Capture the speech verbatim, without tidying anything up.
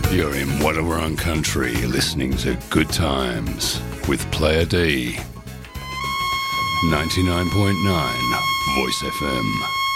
You're in Wadawurrung Country listening to Good Times with Player D. ninety-nine point nine Voice F M.